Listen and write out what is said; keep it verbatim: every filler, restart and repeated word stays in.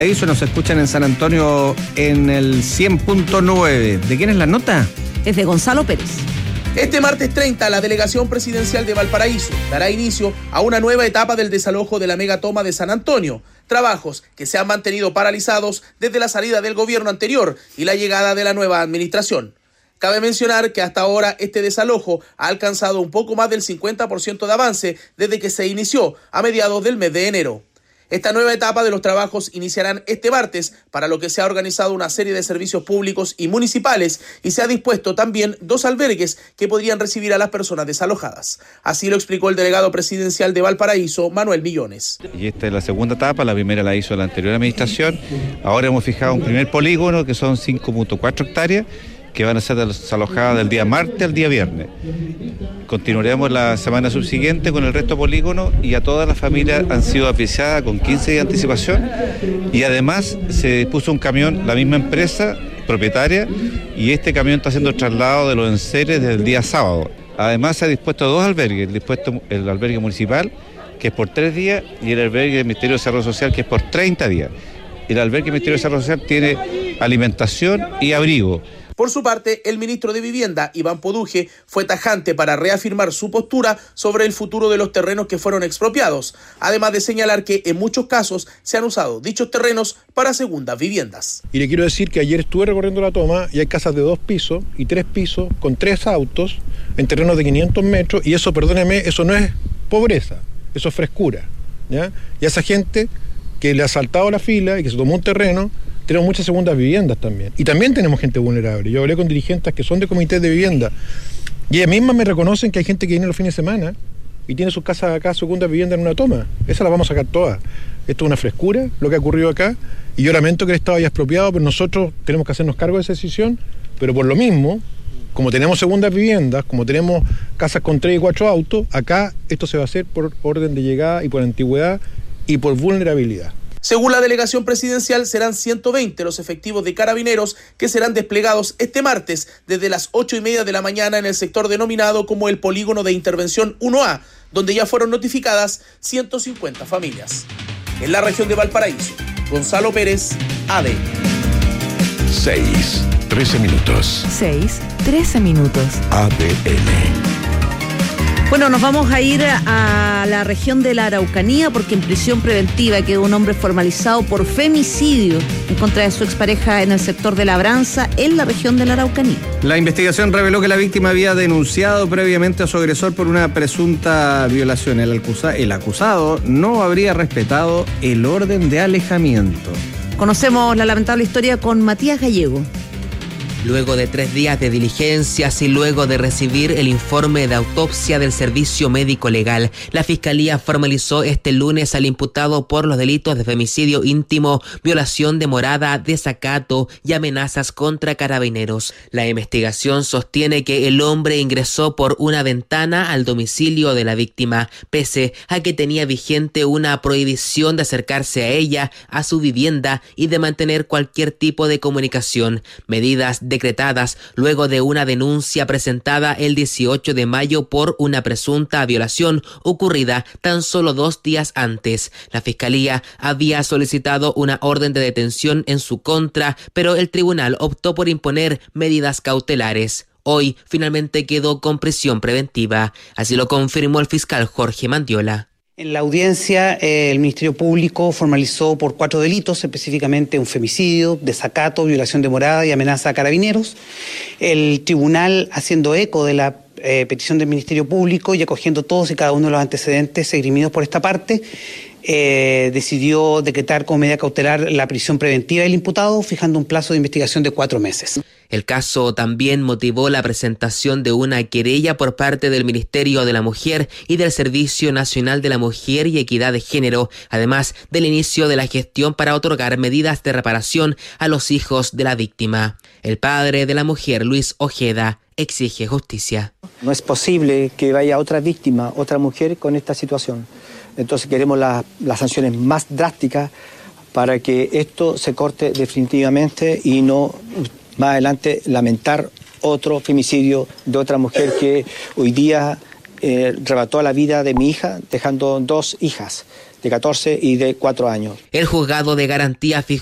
Eso nos escuchan en San Antonio en el cien punto nueve. ¿De quién es la nota? Es de Gonzalo Pérez. Este martes treinta, la Delegación Presidencial de Valparaíso dará inicio a una nueva etapa del desalojo de la megatoma de San Antonio. Trabajos que se han mantenido paralizados desde la salida del gobierno anterior y la llegada de la nueva administración. Cabe mencionar que hasta ahora este desalojo ha alcanzado un poco más del cincuenta por ciento de avance desde que se inició a mediados del mes de enero. Esta nueva etapa de los trabajos iniciarán este martes, para lo que se ha organizado una serie de servicios públicos y municipales y se ha dispuesto también dos albergues que podrían recibir a las personas desalojadas. Así lo explicó el delegado presidencial de Valparaíso, Manuel Millones. Y esta es la segunda etapa, la primera la hizo la anterior administración. Ahora hemos fijado un primer polígono que son cinco punto cuatro hectáreas que van a ser desalojadas del día martes al día viernes. Continuaremos la semana subsiguiente con el resto de polígonos y a todas las familias han sido apreciadas con quince días de anticipación y además se puso un camión, la misma empresa propietaria, y este camión está haciendo el traslado de los enseres desde el día sábado. Además se ha dispuesto dos albergues, el, dispuesto, el albergue municipal que es por tres días y el albergue del Ministerio de Desarrollo Social que es por treinta días. El albergue del Ministerio de Desarrollo Social tiene alimentación y abrigo. Por su parte, el ministro de Vivienda, Iván Poduje, fue tajante para reafirmar su postura sobre el futuro de los terrenos que fueron expropiados, además de señalar que en muchos casos se han usado dichos terrenos para segundas viviendas. Y le quiero decir que ayer estuve recorriendo la toma y hay casas de dos pisos y tres pisos con tres autos en terrenos de quinientos metros y eso, perdóneme, eso no es pobreza, eso es frescura, ¿ya? Y a esa gente que le ha saltado la fila y que se tomó un terreno, tenemos muchas segundas viviendas también. Y también tenemos gente vulnerable. Yo hablé con dirigentes que son de comités de vivienda y ellas mismas me reconocen que hay gente que viene los fines de semana y tiene sus casas acá, segunda vivienda en una toma. Esa la vamos a sacar todas. Esto es una frescura, lo que ha ocurrido acá, y yo lamento que el Estado haya expropiado, pero nosotros tenemos que hacernos cargo de esa decisión, pero por lo mismo, como tenemos segundas viviendas, como tenemos casas con tres y cuatro autos, acá esto se va a hacer por orden de llegada y por antigüedad y por vulnerabilidad. Según la delegación presidencial, serán ciento veinte los efectivos de carabineros que serán desplegados este martes desde las ocho y media de la mañana en el sector denominado como el Polígono de Intervención uno A, donde ya fueron notificadas ciento cincuenta familias. En la región de Valparaíso, Gonzalo Pérez, A D N. seis, trece minutos. seis, trece minutos. A D N. Bueno, nos vamos a ir a la región de la Araucanía porque en prisión preventiva quedó un hombre formalizado por femicidio en contra de su expareja en el sector de Labranza, en la región de la Araucanía. La investigación reveló que la víctima había denunciado previamente a su agresor por una presunta violación. El, acusa- el acusado no habría respetado el orden de alejamiento. Conocemos la lamentable historia con Matías Gallego. Luego de tres días de diligencias y luego de recibir el informe de autopsia del Servicio Médico Legal, la Fiscalía formalizó este lunes al imputado por los delitos de femicidio íntimo, violación de morada, desacato y amenazas contra carabineros. La investigación sostiene que el hombre ingresó por una ventana al domicilio de la víctima, pese a que tenía vigente una prohibición de acercarse a ella, a su vivienda y de mantener cualquier tipo de comunicación. Medidas decretadas luego de una denuncia presentada el dieciocho de mayo por una presunta violación ocurrida tan solo dos días antes. La Fiscalía había solicitado una orden de detención en su contra, pero el tribunal optó por imponer medidas cautelares. Hoy finalmente quedó con prisión preventiva. Así lo confirmó el fiscal Jorge Mandiola. En la audiencia, eh, el Ministerio Público formalizó por cuatro delitos, específicamente un femicidio, desacato, violación de morada y amenaza a carabineros. El tribunal, haciendo eco de la eh, petición del Ministerio Público y acogiendo todos y cada uno de los antecedentes esgrimidos por esta parte, eh, decidió decretar como medida cautelar la prisión preventiva del imputado, fijando un plazo de investigación de cuatro meses. El caso también motivó la presentación de una querella por parte del Ministerio de la Mujer y del Servicio Nacional de la Mujer y Equidad de Género, además del inicio de la gestión para otorgar medidas de reparación a los hijos de la víctima. El padre de la mujer, Luis Ojeda, exige justicia. No es posible que vaya otra víctima, otra mujer con esta situación. Entonces queremos la, las sanciones más drásticas para que esto se corte definitivamente y no más adelante lamentar otro femicidio de otra mujer que hoy día eh, arrebató la vida de mi hija, dejando dos hijas de catorce y de cuatro años. El juzgado de garantía fijó